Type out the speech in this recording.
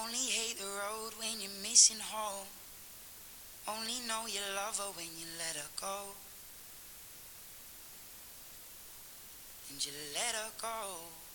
Only hate the road when you're missing home. Only know you love her when you let her go. And you let her go.